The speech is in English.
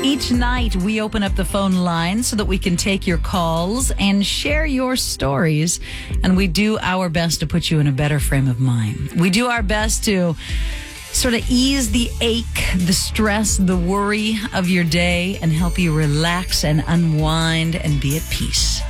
Each night, we open up the phone line so that we can take your calls and share your stories. And we do our best to put you in a better frame of mind. We do our best to sort of ease the ache, the stress, the worry of your day and help you relax and unwind and be at peace.